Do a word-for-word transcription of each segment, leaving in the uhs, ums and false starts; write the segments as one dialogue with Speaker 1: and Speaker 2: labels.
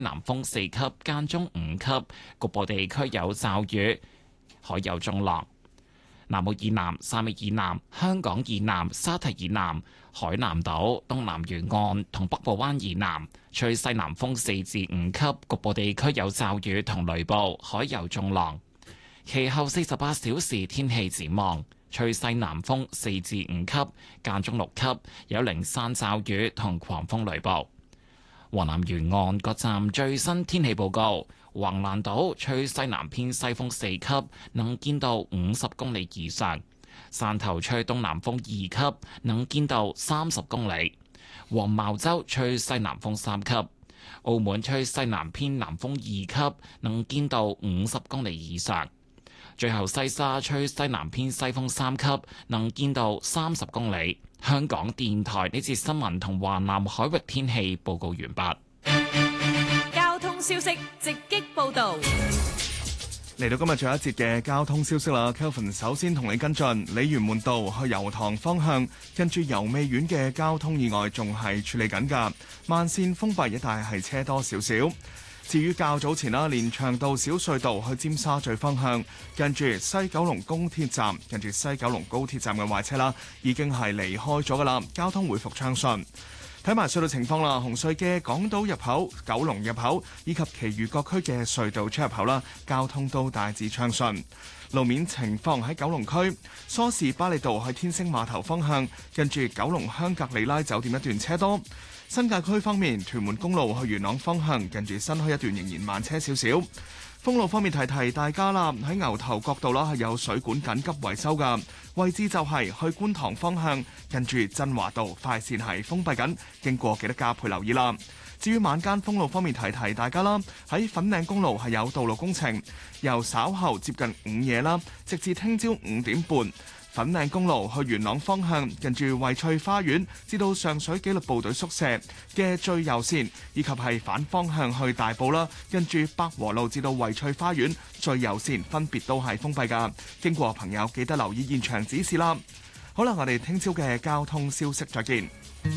Speaker 1: 南風四級，間中五級，局部地區有驟雨，海有中浪。南澳以南、汕尾以南、香港以南、沙堤以南、海南島、東南沿岸同北部灣以南吹西南風四至五級，局部地區有驟雨同雷暴，海有中浪。其後四十八小時天氣展望，吹西南風四至五級，間中六級，有零散驟雨同狂風雷暴。華南沿岸各站最新天氣報告：橫瀾島吹西南偏西風四級，能見度五十公里以上；汕頭吹東南風二級，能見度三十公里；黃茅洲吹西南風三級；澳門吹西南偏南風二級，能見度五十公里以上。最後西沙吹西南偏西風三級，能見度三十公里。香港電台呢節新聞同華南海域天氣報告完畢。
Speaker 2: 交通消息直擊報道。
Speaker 3: 嚟到今日最後一節嘅交通消息啦 ，Kelvin 首先同你跟進，鯉魚門道去油塘方向，跟住油味苑嘅交通意外仲係處理緊㗎，慢線封閉一帶係車多少少。至於較早前啦，連翔道小隧道去尖沙咀方向，近住西九龍高鐵站，近住西九龍高鐵站嘅壞車啦，已經係離開咗㗎啦，交通回復暢順。睇埋隧道情況啦，紅隧嘅港島入口、九龍入口以及其餘各區嘅隧道出入口啦，交通都大致暢順。路面情況喺九龍區，梳士巴利道去天星碼頭方向，近住九龍香格里拉酒店一段車多。新界區方面，屯門公路去元朗方向，近住新墟一段仍然慢車少少。封路方面提提大家啦，喺牛頭角道啦係有水管緊急維修㗎，位置就係去觀塘方向，近住振華道快線係封閉緊，經過記得加倍留意啦。至於晚間封路方面提提大家啦，喺粉嶺公路係有道路工程，由稍後接近午夜啦，直至聽朝五點半。粉嶺公路去元朗方向，近住惠翠花園至到上水紀律部隊宿舍嘅最右線，以及係反方向去大埔啦，近住百和路至到惠翠花園最右線分別都係封閉㗎。經過朋友記得留意現場指示啦。好啦，我哋聽朝嘅交通消息再見。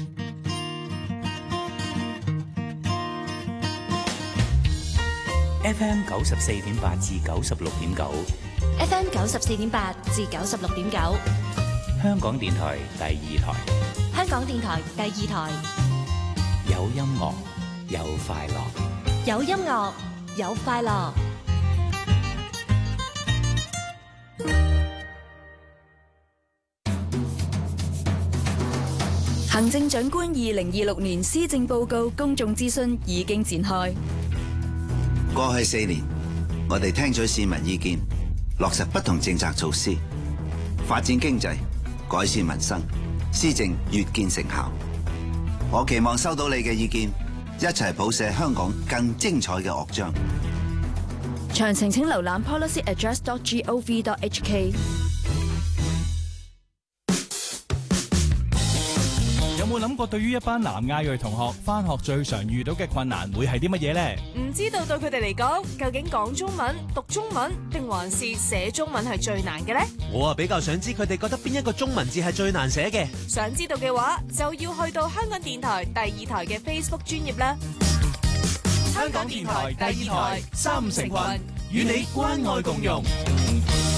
Speaker 4: F M 九十四點八至九十六點九。
Speaker 5: F M 九十四點八至九十六點九，
Speaker 4: 香港電台第二台。
Speaker 5: 香港電台第二台，
Speaker 4: 有音樂，有快樂，
Speaker 5: 有音樂，有快樂。行政長官二零二六年施政報告公眾諮詢已經展開。
Speaker 6: 過去四年，我哋聽取市民意見，落實不同政策措施，發展經濟，改善民生，施政越見成效。我期望收到你嘅意見，一齊譜寫香港更精彩嘅樂章。
Speaker 5: 詳情請瀏覽 policy address dot gov dot h k。
Speaker 7: 有冇諗過對於一班南亞裔同學返學最常遇到嘅困難會係啲乜嘢呢？
Speaker 2: 唔知道對佢哋嚟講，究竟講中文、讀中文定還是寫中文係最難嘅呢？
Speaker 8: 我啊比較想知佢哋覺得邊一個中文字係最難寫嘅。
Speaker 2: 想知道嘅話，就要去到香港電台第二台嘅 Facebook 專頁啦。
Speaker 7: 香港電台第二台，三五成群，與你關愛共融。